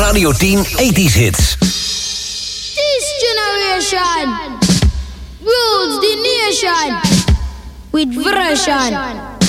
Radio 10 80s hits. This generation rules the nation with version.